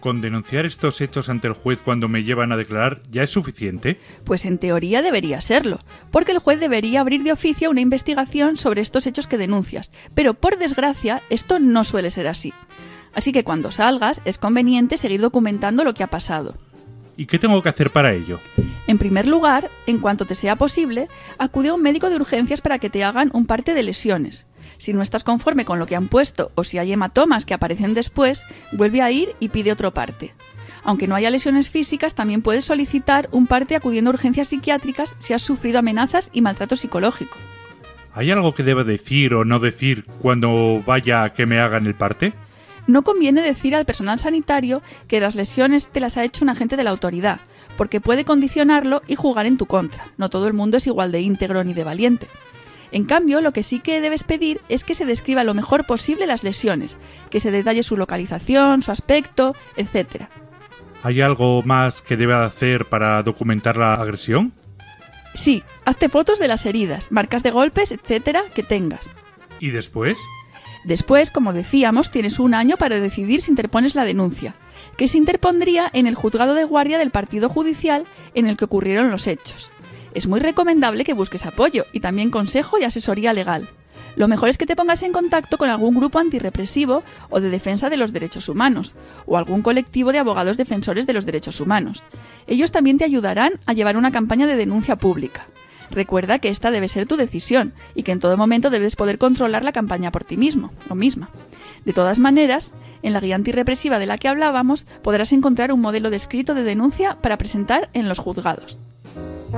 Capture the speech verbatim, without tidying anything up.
¿Con denunciar estos hechos ante el juez cuando me llevan a declarar ya es suficiente? Pues en teoría debería serlo, porque el juez debería abrir de oficio una investigación sobre estos hechos que denuncias, pero por desgracia esto no suele ser así. Así que cuando salgas es conveniente seguir documentando lo que ha pasado. ¿Y qué tengo que hacer para ello? En primer lugar, en cuanto te sea posible, acude a un médico de urgencias para que te hagan un parte de lesiones. Si no estás conforme con lo que han puesto o si hay hematomas que aparecen después, vuelve a ir y pide otro parte. Aunque no haya lesiones físicas, también puedes solicitar un parte acudiendo a urgencias psiquiátricas si has sufrido amenazas y maltrato psicológico. ¿Hay algo que deba decir o no decir cuando vaya a que me hagan el parte? No conviene decir al personal sanitario que las lesiones te las ha hecho un agente de la autoridad, porque puede condicionarlo y jugar en tu contra. No todo el mundo es igual de íntegro ni de valiente. En cambio, lo que sí que debes pedir es que se describa lo mejor posible las lesiones, que se detalle su localización, su aspecto, etcétera. ¿Hay algo más que deba hacer para documentar la agresión? Sí, hazte fotos de las heridas, marcas de golpes, etcétera, que tengas. ¿Y después? Después, como decíamos, tienes un año para decidir si interpones la denuncia, que se interpondría en el juzgado de guardia del partido judicial en el que ocurrieron los hechos. Es muy recomendable que busques apoyo y también consejo y asesoría legal. Lo mejor es que te pongas en contacto con algún grupo antirrepresivo o de defensa de los derechos humanos, o algún colectivo de abogados defensores de los derechos humanos. Ellos también te ayudarán a llevar una campaña de denuncia pública. Recuerda que esta debe ser tu decisión y que en todo momento debes poder controlar la campaña por ti mismo o misma. De todas maneras, en la guía antirrepresiva de la que hablábamos podrás encontrar un modelo descrito de denuncia para presentar en los juzgados.